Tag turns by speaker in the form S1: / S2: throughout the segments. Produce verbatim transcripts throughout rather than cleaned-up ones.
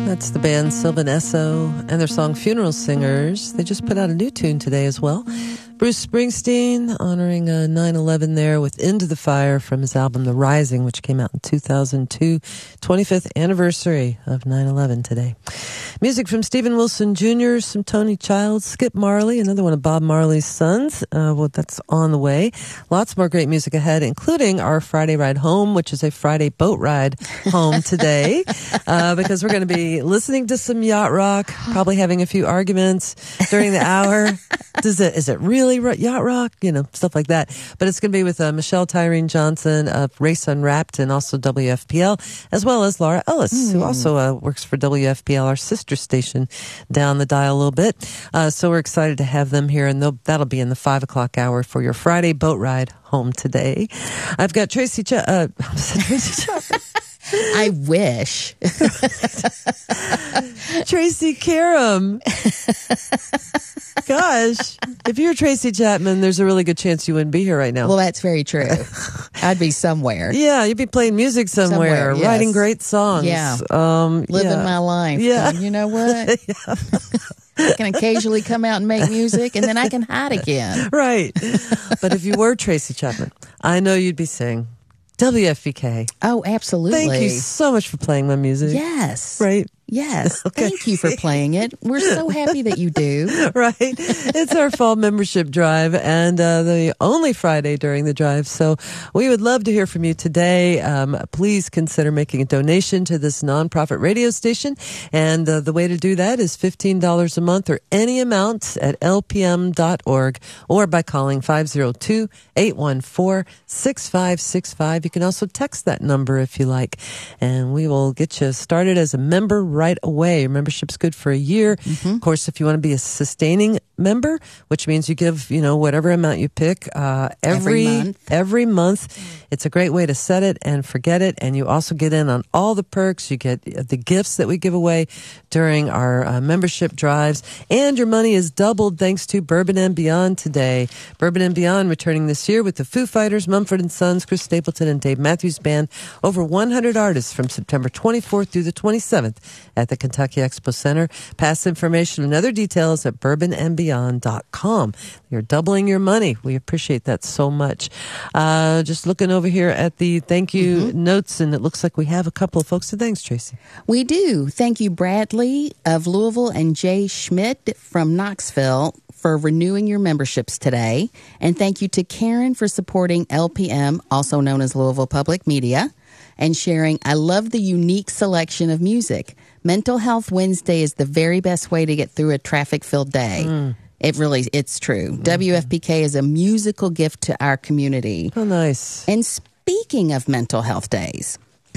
S1: That's the band Sylvan Esso and their song Funeral Singers. They just put out a new tune today as well. Bruce Springsteen honoring uh, nine eleven there with Into the Fire from his album The Rising, which came out in two thousand two. twenty-fifth anniversary of nine eleven today. Music from Stephen Wilson Junior, some Tony Childs, Skip Marley, another one of Bob Marley's sons. Uh, well, that's on the way. Lots more great music ahead, including our Friday ride home, which is a Friday boat ride home today, uh, because we're going to be listening to some yacht rock, probably having a few arguments during the hour. Does it, is it really yacht rock? You know, stuff like that. But it's going to be with uh, Michelle Tyreen Johnson of Race Unwrapped and also W F P L, as well as Laura Ellis, mm. who also uh, works for W F P L, our sister station down the dial a little bit. Uh, so we're excited to have them here, and that'll be in the five o'clock hour for your Friday boat ride home today. I've got Tracy Ch- uh, Tracy Chapman.
S2: I wish.
S1: Tracy Karam. Gosh, if you're Tracy Chapman, there's a really good chance you wouldn't be here right now.
S2: Well, that's very true. I'd be somewhere.
S1: Yeah, you'd be playing music somewhere,
S2: somewhere yes.
S1: writing great songs.
S2: Yeah.
S1: Um,
S2: Living
S1: yeah.
S2: my life.
S1: Yeah.
S2: And you know what?
S1: yeah.
S2: I can occasionally come out and make music, and then I can hide again.
S1: Right. But if you were Tracy Chapman, I know you'd be saying W F P K.
S2: Oh, absolutely.
S1: Thank you so much for playing my music.
S2: Yes.
S1: Right.
S2: Yes.
S1: Okay.
S2: Thank you for playing it. We're so happy that you do.
S1: Right. It's our fall membership drive and uh, the only Friday during the drive. So we would love to hear from you today. Um, please consider making a donation to this nonprofit radio station. And uh, the way to do that is fifteen dollars a month or any amount at L P M dot org or by calling five oh two, eight one four, six five six five. You can also text that number if you like. And we will get you started as a member right away. Your membership's good for a year. Mm-hmm. Of course, if you want to be a sustaining member, which means you give, you know, whatever amount you pick uh, every,
S2: every month.
S1: Every month. It's a great way to set it and forget it. And you also get in on all the perks. You get the gifts that we give away during our uh, membership drives. And your money is doubled thanks to Bourbon and Beyond today. Bourbon and Beyond returning this year with the Foo Fighters, Mumford and Sons, Chris Stapleton, and Dave Matthews Band. Over one hundred artists from September twenty-fourth through the twenty-seventh at the Kentucky Expo Center. Pass information and other details at bourbon and beyond dot com. You're doubling your money. We appreciate that so much. Uh, just looking over here at the thank you mm-hmm. notes, and it looks like we have a couple of folks to thanks, Tracy.
S2: We do. Thank you, Bradley of Louisville and Jay Schmidt from Knoxville for renewing your memberships today. And thank you to Karen for supporting L P M, also known as Louisville Public Media, and sharing, I love the unique selection of music. Mental Health Wednesday is the very best way to get through a traffic-filled day. Mm. It really, it's true. Mm-hmm. W F P K is a musical gift to our community.
S1: Oh, nice.
S2: And speaking of mental health days,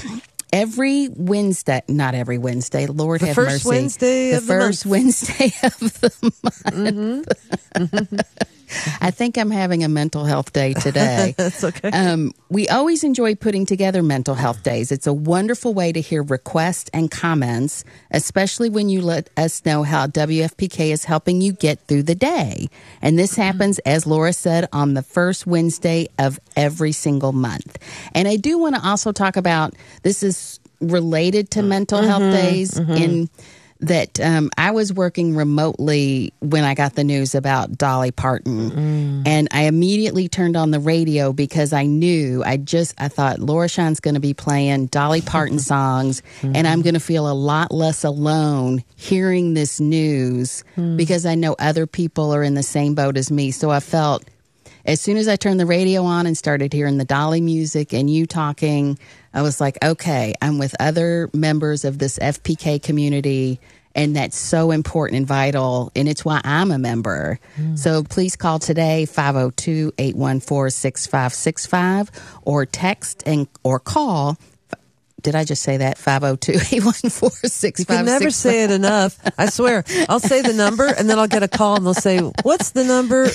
S2: every Wednesday, not every Wednesday, Lord
S1: the
S2: have
S1: first
S2: mercy.
S1: Wednesday
S2: the
S1: of the
S2: first
S1: month.
S2: Wednesday of the month.
S1: Mm-hmm.
S2: I think I'm having a mental health day today.
S1: That's okay.
S2: Um, we always enjoy putting together mental health days. It's a wonderful way to hear requests and comments, especially when you let us know how W F P K is helping you get through the day. And this happens, as Laura said, on the first Wednesday of every single month. And I do want to also talk about, this is related to mental mm-hmm, health days mm-hmm. in that um, I was working remotely when I got the news about Dolly Parton. Mm. And I immediately turned on the radio because I knew, I just, I thought Laura Shine's going to be playing Dolly Parton songs mm-hmm. and I'm going to feel a lot less alone hearing this news mm. because I know other people are in the same boat as me. So I felt, as soon as I turned the radio on and started hearing the Dolly music and you talking, I was like, okay, I'm with other members of this F P K community, and that's so important and vital, and it's why I'm a member. Mm. So please call today, five oh two, eight one four, six five six five, or text and or call. Did I just say that? five oh two, eight one four, six five six five.
S1: You can never say it enough. I swear. I'll say the number, and then I'll get a call, and they'll say, what's the number?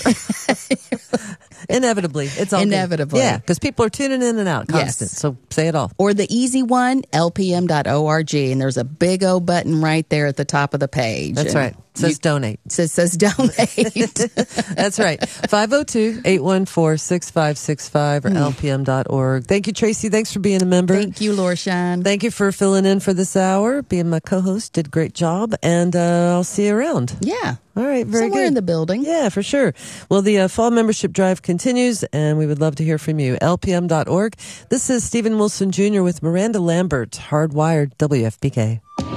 S1: Inevitably. It's all
S2: Inevitably.
S1: Good. Yeah, because people are tuning in and out constant.
S2: Yes.
S1: So say it all.
S2: Or the easy one, L P M dot org, and there's a big O button right there at the top of the page.
S1: That's
S2: and
S1: right. says
S2: You-
S1: donate.
S2: So it says donate.
S1: That's right. five oh two, eight one four, six five six five or L P M dot org. Thank you, Tracy. Thanks for being a member.
S2: Thank you, Laura Shine.
S1: Thank you for filling in for this hour, being my co-host. Did a great job, and uh, I'll see you around.
S2: Yeah.
S1: All right, very
S2: Somewhere
S1: good.
S2: in the building.
S1: Yeah, for sure. Well, the uh, fall membership drive continues, and we would love to hear from you. L P M dot org. This is Stephen Wilson Junior with Miranda Lambert, Hardwired W F P K.